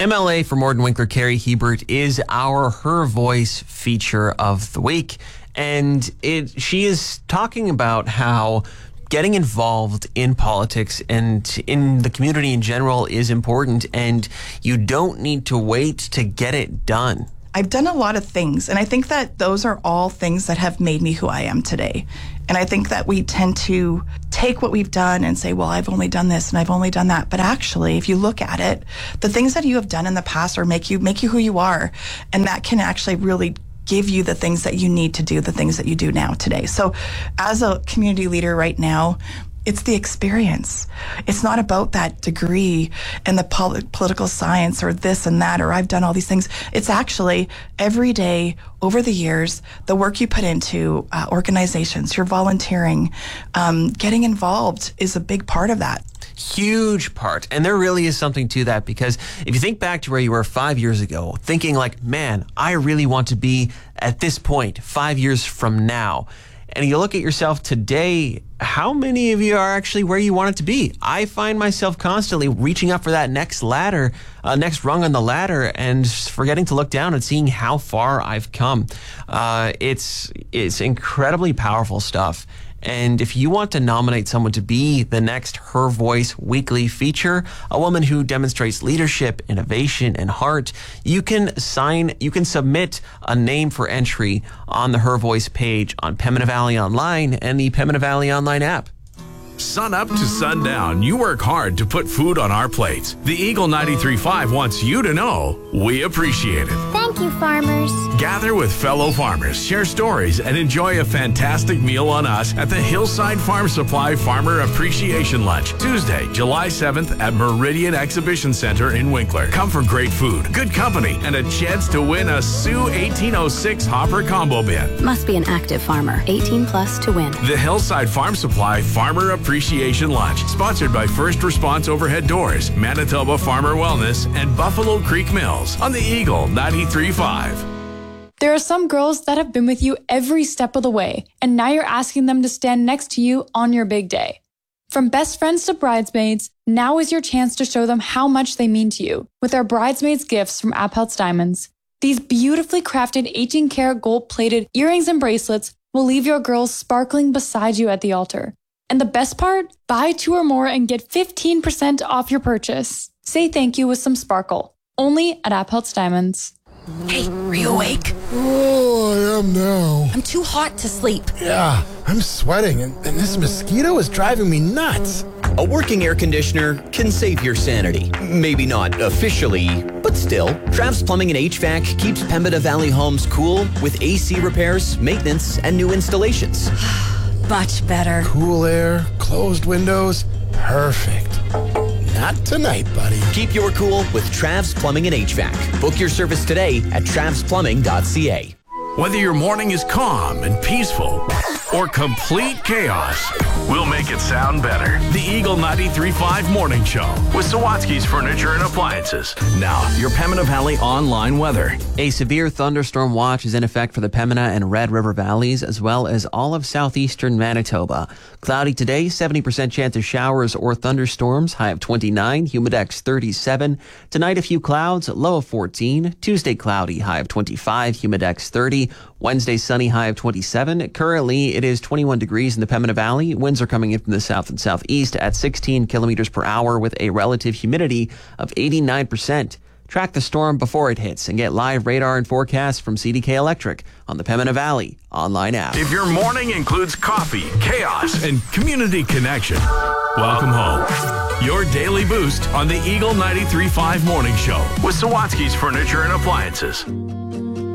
MLA for Morden Winkler, Carrie Hebert, is our Her Voice feature of the week. And she is talking about how getting involved in politics and in the community in general is important, and you don't need to wait to get it done. I've done a lot of things, and I think that those are all things that have made me who I am today. And I think that we tend to take what we've done and say, well, I've only done this and I've only done that. But actually, if you look at it, the things that you have done in the past are make you who you are. And that can actually really give you the things that you need to do, the things that you do now today. So as a community leader right now, it's the experience. It's not about that degree and the political science or this and that, or I've done all these things. It's actually every day over the years, the work you put into organizations, your volunteering, getting involved is a big part of that. Huge part. And there really is something to that, because if you think back to where you were 5 years ago, thinking like, man, I really want to be at this point 5 years from now. And you look at yourself today, how many of you are actually where you want it to be? I find myself constantly reaching up for that next ladder, next rung on the ladder, and forgetting to look down and seeing how far I've come. It's incredibly powerful stuff. And if you want to nominate someone to be the next Her Voice weekly feature, a woman who demonstrates leadership, innovation, and heart, you can submit a name for entry on the Her Voice page on Pembina Valley Online and the Pembina Valley Online app. Sun up to sundown, you work hard to put food on our plates. The Eagle 93.5 wants you to know we appreciate it. Thank you, farmers. Gather with fellow farmers, share stories, and enjoy a fantastic meal on us at the Hillside Farm Supply Farmer Appreciation Lunch, Tuesday, July 7th at Meridian Exhibition Center in Winkler. Come for great food, good company, and a chance to win a Sioux 1806 Hopper Combo Bin. Must be an active farmer, 18 plus to win. The Hillside Farm Supply Farmer Appreciation Lunch, sponsored by First Response Overhead Doors, Manitoba Farmer Wellness, and Buffalo Creek Mills on the Eagle 93.5. There are some girls that have been with you every step of the way, and now you're asking them to stand next to you on your big day. From best friends to bridesmaids, now is your chance to show them how much they mean to you with our bridesmaids gifts from Appeltz Diamonds. These beautifully crafted 18-karat gold-plated earrings and bracelets will leave your girls sparkling beside you at the altar. And the best part? Buy 2 or more and get 15% off your purchase. Say thank you with some sparkle. Only at Appeltz Diamonds. Hey, are you awake? Oh, I am now. I'm too hot to sleep. Yeah, I'm sweating, and this mosquito is driving me nuts. A working air conditioner can save your sanity. Maybe not officially, but still. Trav's Plumbing and HVAC keeps Pembina Valley homes cool with AC repairs, maintenance, and new installations. Much better. Cool air, closed windows, perfect. Not tonight, buddy. Keep your cool with Trav's Plumbing and HVAC. Book your service today at travsplumbing.ca. Whether your morning is calm and peaceful or complete chaos, we'll make it sound better. The Eagle 93.5 Morning Show with Sawatsky's Furniture and Appliances. Now, your Pembina Valley online weather. A severe thunderstorm watch is in effect for the Pembina and Red River valleys, as well as all of southeastern Manitoba. Cloudy today, 70% chance of showers or thunderstorms, high of 29, humidex 37. Tonight, a few clouds, low of 14. Tuesday, cloudy, high of 25, humidex 30. Wednesday, sunny, high of 27. Currently, it is 21 degrees in the Pembina Valley. Winds are coming in from the south and southeast at 16 kilometers per hour with a relative humidity of 89%. Track the storm before it hits and get live radar and forecasts from CDK Electric on the Pembina Valley online app. If your morning includes coffee, chaos, and community connection, welcome home. Your daily boost on the Eagle 93.5 Morning Show with Sawatsky's Furniture and Appliances.